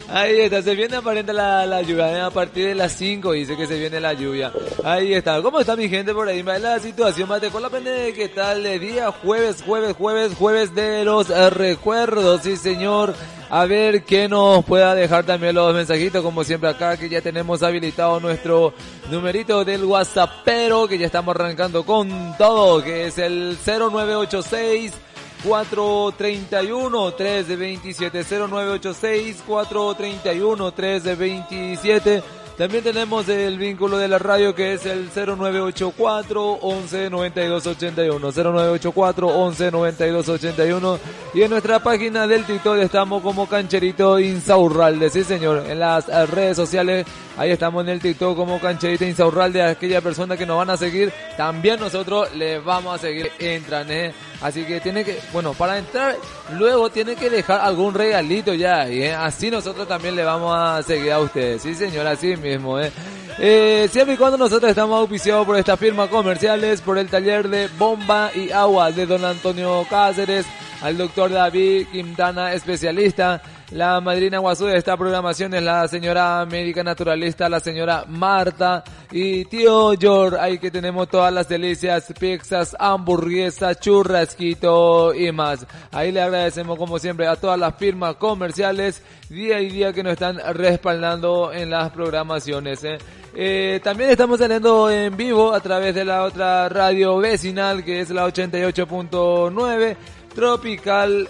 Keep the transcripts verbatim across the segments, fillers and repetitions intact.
Ahí está, se viene aparente la, la lluvia, ¿eh? A partir de las cinco dice que se viene la lluvia. Ahí está, ¿cómo está mi gente por ahí? La situación, mate con la pende, ¿qué tal de día? Jueves, jueves, jueves, jueves de los eh, recuerdos, sí señor. A ver qué nos pueda dejar también los mensajitos, como siempre acá, que ya tenemos habilitado nuestro numerito del WhatsAppero, que ya estamos arrancando con todo, que es el cero nueve ocho seis cuatro treinta y uno trece veintisiete, cero nueve ocho seis cuatro treinta y uno trece veintisiete. También tenemos el vínculo de la radio, que es el cero nueve ocho cuatro once noventa y dos ochenta y uno, cero nueve ocho cuatro once noventa y dos ochenta y uno. Y en nuestra página del TikTok estamos como Cancherito Insaurralde, sí señor, en las redes sociales, ahí estamos en el TikTok como Cancherito Insaurralde. A aquella persona que nos van a seguir, también nosotros les vamos a seguir, entran, eh. Así que tiene que, bueno, para entrar, luego tiene que dejar algún regalito ya, ¿eh? Así nosotros también le vamos a seguir a ustedes, sí señor, así mismo, eh. Eh, siempre y cuando nosotros estamos auspiciados por estas firmas comerciales, por el taller de bomba y agua de don Antonio Cáceres, al doctor David Quintana, especialista. La madrina guazú de esta programación es la señora médica naturalista, la señora Marta, y tío George, ahí que tenemos todas las delicias, pizzas, hamburguesas, churrasquito y más. Ahí le agradecemos como siempre a todas las firmas comerciales, día y día, que nos están respaldando en las programaciones, eh. Eh, también estamos saliendo en vivo a través de la otra radio vecinal, que es la ochenta y ocho punto nueve. Tropical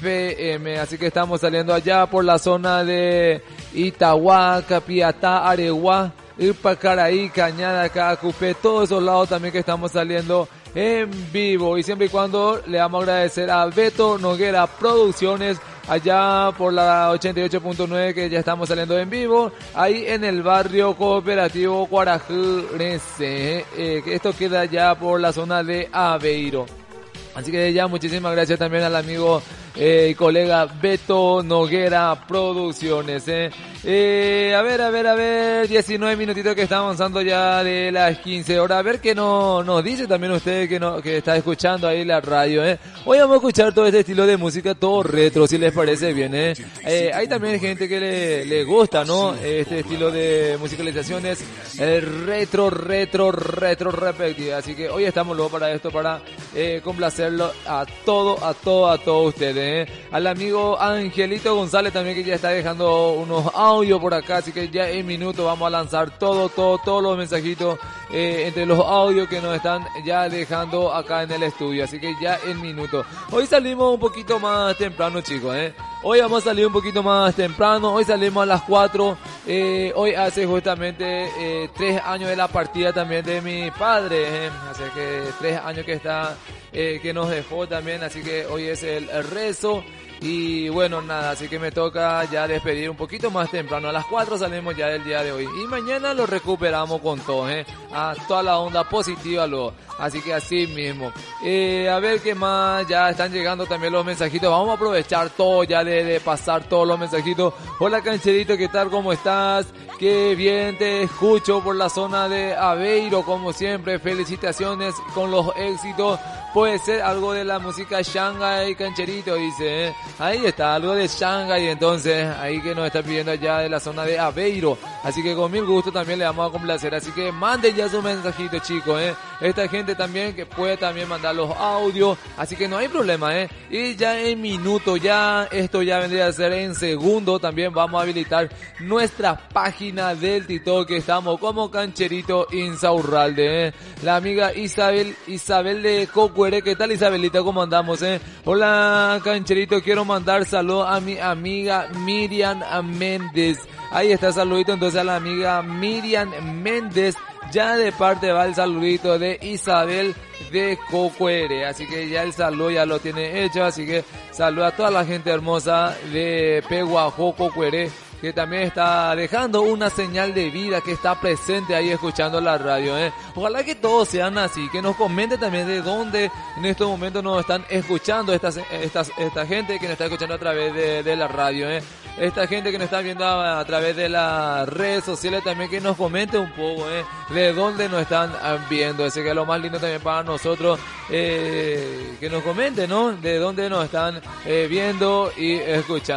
F M, así que estamos saliendo allá por la zona de Itagua, Capiatá, Areguá, Irpacaraí, Cañada, Cacupé, todos esos lados también que estamos saliendo en vivo, y siempre y cuando le vamos a agradecer a Beto Noguera Producciones, allá por la ochenta y ocho punto nueve, que ya estamos saliendo en vivo, ahí en el barrio cooperativo Cuarajurense, eh, que esto queda ya por la zona de Aveiro. Así que ya muchísimas gracias también al amigo eh, y colega Beto Noguera Producciones. Eh. Eh, a ver, a ver, a ver, diecinueve minutitos que está avanzando ya de las quince horas. A ver qué no, nos dice también usted que, no, que está escuchando ahí la radio. Eh. Hoy vamos a escuchar todo este estilo de música, todo retro, si les parece bien. Eh. Eh, hay también gente que le, le gusta, ¿no? Este estilo de musicalizaciones, el retro, retro, retro, repetido. Así que hoy estamos luego para esto, para eh, complacer a todo, a todo, a todos ustedes, ¿eh? Al amigo Angelito González también, que ya está dejando unos audios por acá, así que ya en minutos vamos a lanzar todo, todo, todos los mensajitos eh, entre los audios que nos están ya dejando acá en el estudio, así que ya en minutos. Hoy salimos un poquito más temprano, chicos, ¿eh? Hoy vamos a salir un poquito más temprano, hoy salimos a las cuatro, eh, hoy hace justamente eh, tres años de la partida también de mi padre, ¿eh? Así que tres años que está, eh, que nos dejó también, así que hoy es el, el rezo. Y bueno, nada, así que me toca ya despedir un poquito más temprano. A las cuatro salimos ya del día de hoy. Y mañana lo recuperamos con todo, ¿eh? A toda la onda positiva luego. Así que así mismo. Eh, a ver qué más, ya están llegando también los mensajitos. Vamos a aprovechar todo ya de, de pasar todos los mensajitos. Hola Cancherito, ¿qué tal? ¿Cómo estás? Qué bien te escucho por la zona de Aveiro, como siempre. Felicitaciones con los éxitos. Puede ser algo de la música Shanghai, Cancherito, dice, ¿eh? Ahí está, algo de Shanghai, entonces, ahí que nos está pidiendo allá de la zona de Aveiro. Así que con mil gusto también le vamos a complacer. Así que manden ya sus mensajitos, chicos, ¿eh? Esta gente también que puede también mandar los audios. Así que no hay problema, ¿eh? Y ya en minuto, ya, esto ya vendría a ser en segundo. También vamos a habilitar nuestra página del TikTok, que estamos como Cancherito Insaurralde, ¿eh? La amiga Isabel, Isabel de Coco. ¿Qué tal, Isabelita? ¿Cómo andamos, eh? Hola, Cancherito, quiero mandar saludos a mi amiga Miriam Méndez. Ahí está, saludito entonces a la amiga Miriam Méndez. Ya de parte va el saludito de Isabel de Cocuere. Así que ya el saludo ya lo tiene hecho. Así que saluda a toda la gente hermosa de Peguajó, Cocuere, que también está dejando una señal de vida, que está presente ahí escuchando la radio, ¿eh? Ojalá que todos sean así, que nos comenten también de dónde en estos momentos nos están escuchando esta, esta, esta gente que nos está escuchando a través de, de la radio, ¿eh? Esta gente que nos está viendo a, a través de las redes sociales también, que nos comente un poco, ¿eh? De dónde nos están viendo. Así que lo más lindo también para nosotros, eh, que nos comenten, ¿no? De dónde nos están eh, viendo y escuchando.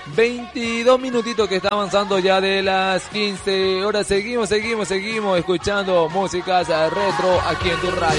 veintidós minutitos que está avanzando ya de las quince horas. Seguimos, seguimos, seguimos escuchando músicas retro aquí en tu radio.